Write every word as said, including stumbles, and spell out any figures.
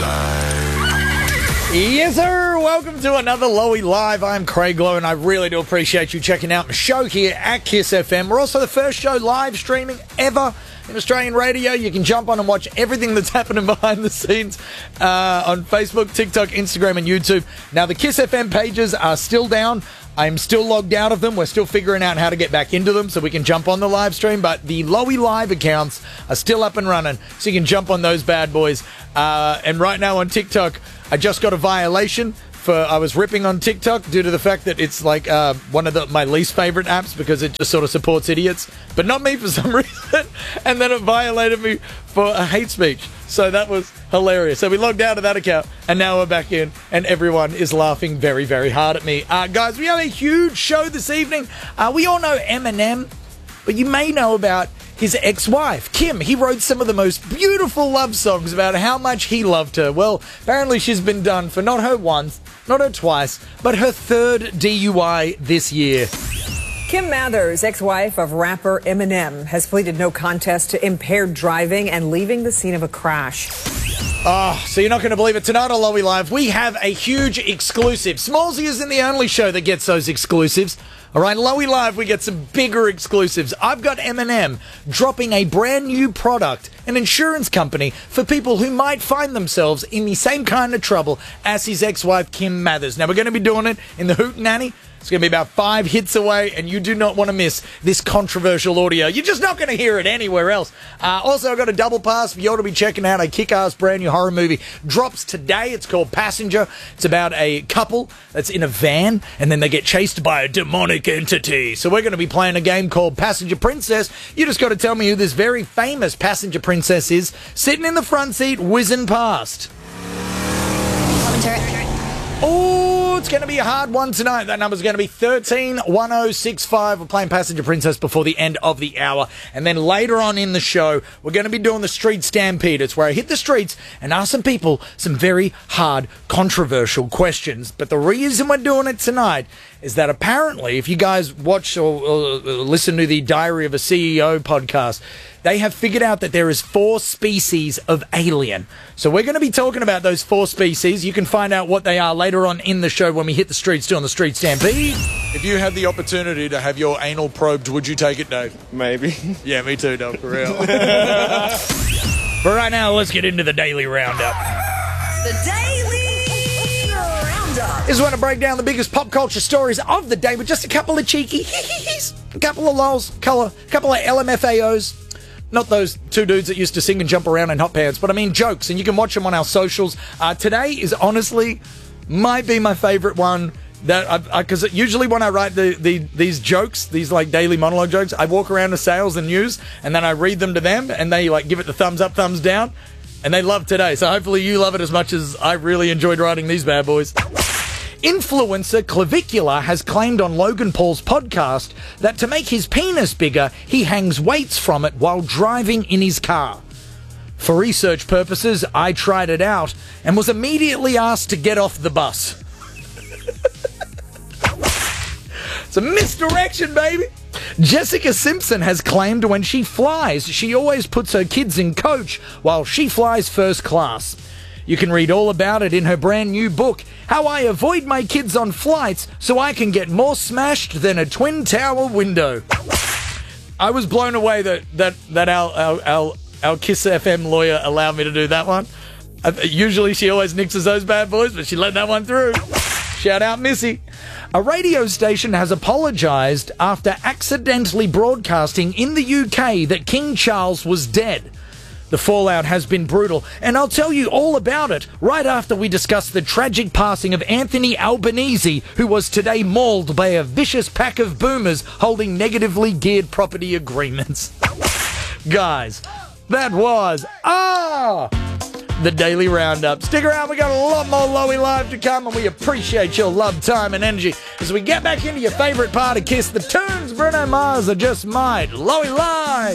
Live. Yes, sir. Welcome to another Lowy Live. I'm Craig Lowe, and I really do appreciate you checking out my show here at Kiss F M. We're also the first show live streaming ever in Australian radio. You can jump on and watch everything that's happening behind the scenes uh, on Facebook, TikTok, Instagram, and YouTube. Now, the Kiss F M pages are still down. I'm still logged out of them. We're still figuring out how to get back into them so we can jump on the live stream. But the Lowy Live accounts are still up and running, so you can jump on those bad boys. Uh, and right now on TikTok, I just got a violation for I was ripping on TikTok due to the fact that it's like uh, one of the, my least favorite apps because it just sort of supports idiots, but not me for some reason. And then it violated me for a hate speech. So that was hilarious. So we logged out of that account, and now we're back in, and everyone is laughing very, very hard at me. Uh, guys, we have a huge show this evening. Uh, we all know Eminem, but you may know about his ex-wife, Kim. He wrote some of the most beautiful love songs about how much he loved her. Well, apparently she's been done for not her once, not her twice, but her third D U I this year. Kim Mathers, ex-wife of rapper Eminem, has pleaded no contest to impaired driving and leaving the scene of a crash. Oh, so you're not going to believe it. Tonight on Lowy Live, we have a huge exclusive. Smallsy isn't the only show that gets those exclusives. All right, Lowy Live, we get some bigger exclusives. I've got Eminem dropping a brand new product, an insurance company, for people who might find themselves in the same kind of trouble as his ex-wife, Kim Mathers. Now, we're going to be doing it in the Hootenanny. It's going to be about five hits away, and you do not want to miss this controversial audio. You're just not going to hear it anywhere else. Uh, also, I've got a double pass for you all to be checking out. A kick-ass brand new horror movie drops today. It's called Passenger. It's about a couple that's in a van, and then they get chased by a demonic entity. So we're going to be playing a game called Passenger Princess. You just got to tell me who this very famous passenger princess is, sitting in the front seat, whizzing past. Oh, it's going to be a hard one tonight. That number's going to be thirteen one oh six five. We're playing Passenger Princess before the end of the hour. And then later on in the show, we're going to be doing the Street Stampede. It's where I hit the streets and ask some people some very hard, controversial questions. But the reason we're doing it tonight is that apparently, if you guys watch or, or listen to the Diary of a C E O podcast, they have figured out that there is four species of alien. So we're going to be talking about those four species. You can find out what they are later on in the show when we hit the streets doing the Street Stampede. If you had the opportunity to have your anal probed, would you take it, Dave? Maybe. Yeah, me too, Dave, for real. But right now, let's get into the Daily Roundup. The Daily Roundup. This is when I break down the biggest pop culture stories of the day with just a couple of cheeky a couple of lols, color, a couple of L M F A Os. Not those two dudes that used to sing and jump around in hot pants, but I mean jokes, and you can watch them on our socials. Uh, today is honestly might be my favorite one. That because usually when I write the, the these jokes, these like daily monologue jokes, I walk around to sales and news, and then I read them to them, and they like give it the thumbs up, thumbs down, and they love today. So hopefully you love it as much as I really enjoyed writing these bad boys. Influencer Clavicular has claimed on Logan Paul's podcast that to make his penis bigger, he hangs weights from it while driving in his car. For research purposes, I tried it out and was immediately asked to get off the bus. It's a misdirection, baby. Jessica Simpson has claimed when she flies, she always puts her kids in coach while she flies first class. You can read all about it in her brand new book, How I Avoid My Kids on Flights So I Can Get More Smashed Than a Twin Tower Window. I was blown away that that, that our, our, our, our Kiss F M lawyer allowed me to do that one. Uh, usually she always nixes those bad boys, but she let that one through. Shout out Missy. A radio station has apologised after accidentally broadcasting in the U K that King Charles was dead. The fallout has been brutal, and I'll tell you all about it right after we discuss the tragic passing of Anthony Albanese, who was today mauled by a vicious pack of boomers holding negatively geared property agreements. Guys, that was, ah, the Daily Roundup. Stick around, we got a lot more Lowy Live to come, and we appreciate your love, time, and energy as we get back into your favourite part of Kiss. The tunes Bruno Mars are just mine. Lowy Live!